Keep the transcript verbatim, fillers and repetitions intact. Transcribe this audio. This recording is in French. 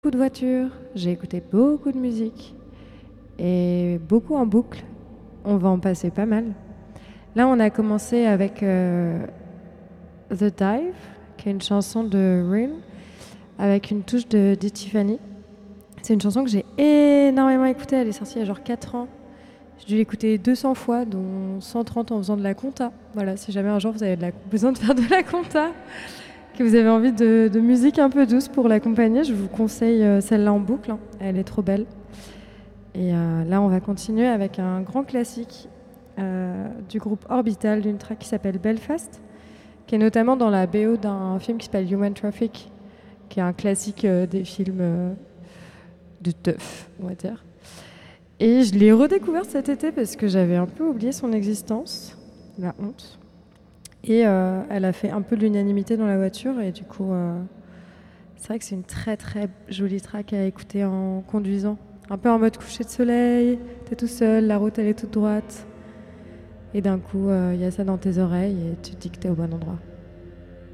Beaucoup de voitures, j'ai écouté beaucoup de musique et beaucoup en boucle. On va en passer pas mal. Là, on a commencé avec euh, The Dive, qui est une chanson de Rin, avec une touche de, de Tiffany. C'est une chanson que j'ai énormément écoutée. Elle est sortie il y a genre quatre ans. J'ai dû l'écouter deux cents fois, dont cent trente en faisant de la compta. Voilà, si jamais un jour vous avez de la- besoin de faire de la compta, que vous avez envie de, de musique un peu douce pour l'accompagner, je vous conseille euh, celle-là en boucle, hein. Elle est trop belle. Et euh, là, on va continuer avec un grand classique euh, du groupe Orbital, d'une track qui s'appelle Belfast, qui est notamment dans la B O d'un film qui s'appelle Human Traffic, qui est un classique euh, des films euh, de teuf, on va dire. Et je l'ai redécouverte cet été parce que j'avais un peu oublié son existence, la honte. Et euh, elle a fait un peu l'unanimité dans la voiture et du coup, euh, c'est vrai que c'est une très très jolie track à écouter en conduisant. Un peu en mode coucher de soleil, t'es tout seul, la route elle est toute droite. Et d'un coup, il euh, y a ça dans tes oreilles et tu te dis que t'es au bon endroit.